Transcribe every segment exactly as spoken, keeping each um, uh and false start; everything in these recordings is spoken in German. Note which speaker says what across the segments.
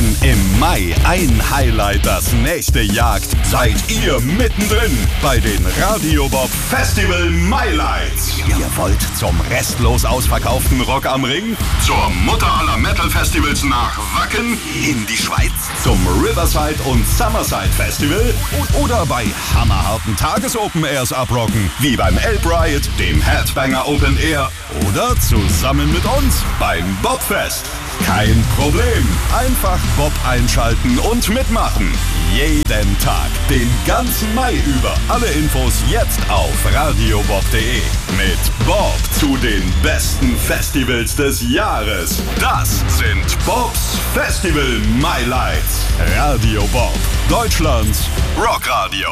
Speaker 1: Wenn im Mai ein Highlight das nächste jagt, seid ihr mittendrin bei den Radio Bob Festival Mailights. Ihr wollt zum restlos ausverkauften Rock am Ring, zur Mutter aller Metal Festivals nach Wacken, in die Schweiz, zum Riverside und Summerside Festival oder bei hammerharten Tages-Open-Airs abrocken, wie beim Elb Riot, dem Headbanger Open Air oder zusammen mit uns beim Bobfest. Kein Problem. Einfach Bob einschalten und mitmachen. Jeden Tag, den ganzen Mai über. Alle Infos jetzt auf radiobob punkt de. Mit Bob zu den besten Festivals des Jahres. Das sind Bobs Festival Mailights. Radio Bob, Deutschlands Rockradio.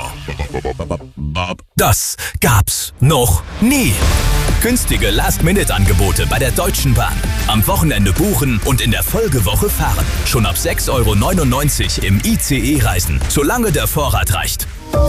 Speaker 2: Das gab's noch nie. Günstige Last-Minute-Angebote bei der Deutschen Bahn. Am Wochenende buchen und in der Folgewoche fahren. Schon ab sechs Euro neunundneunzig im I C E reisen, solange der Vorrat reicht.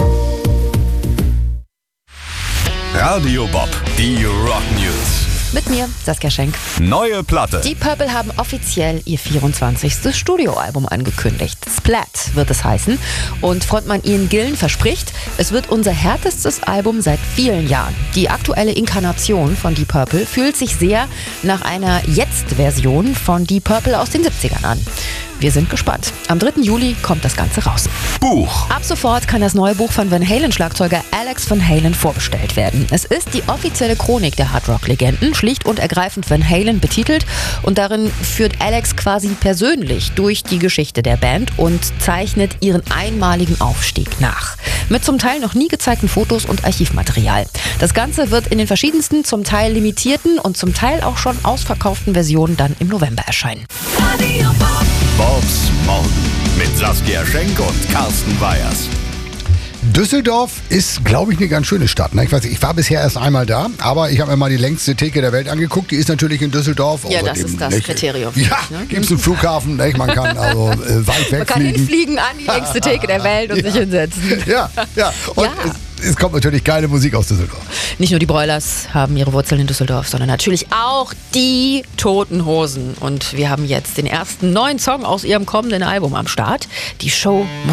Speaker 1: Radio Bob, die Rock News.
Speaker 3: Mit mir, Saskia Schenk.
Speaker 1: Neue Platte.
Speaker 3: Deep Purple haben offiziell ihr vierundzwanzigstes Studioalbum angekündigt. Splat wird es heißen. Und Frontmann Ian Gillan verspricht, es wird unser härtestes Album seit vielen Jahren. Die aktuelle Inkarnation von Deep Purple fühlt sich sehr nach einer Jetzt-Version von Deep Purple aus den siebzigern an. Wir sind gespannt. Am dritten Juli kommt das Ganze raus.
Speaker 1: Buch.
Speaker 3: Ab sofort kann das neue Buch von Van Halen-Schlagzeuger Alex Van Halen vorbestellt werden. Es ist die offizielle Chronik der Hardrock-Legenden, schlicht und ergreifend Van Halen betitelt. Und darin führt Alex quasi persönlich durch die Geschichte der Band und zeichnet ihren einmaligen Aufstieg nach. Mit zum Teil noch nie gezeigten Fotos und Archivmaterial. Das Ganze wird in den verschiedensten, zum Teil limitierten und zum Teil auch schon ausverkauften Versionen dann im November erscheinen.
Speaker 1: Bobs Morgen mit Saskia Schenk und Carsten Weyers.
Speaker 4: Düsseldorf ist, glaube ich, eine ganz schöne Stadt. Ne? Ich weiß nicht, ich war bisher erst einmal da, aber ich habe mir mal die längste Theke der Welt angeguckt. Die ist natürlich in Düsseldorf.
Speaker 3: Ja, das ist das
Speaker 4: nicht,
Speaker 3: Kriterium.
Speaker 4: Ja,
Speaker 3: ne?
Speaker 4: gibt es einen Flughafen, nicht? Man kann also äh, weit wegfliegen.
Speaker 3: Man kann hinfliegen an die längste Theke der Welt und
Speaker 4: ja.
Speaker 3: sich hinsetzen.
Speaker 4: Ja, ja. Und
Speaker 3: ja.
Speaker 4: Es, es kommt natürlich geile Musik aus Düsseldorf.
Speaker 3: Nicht nur die Broilers haben ihre Wurzeln in Düsseldorf, sondern natürlich auch die Toten Hosen. Und wir haben jetzt den ersten neuen Song aus ihrem kommenden Album am Start. Die Show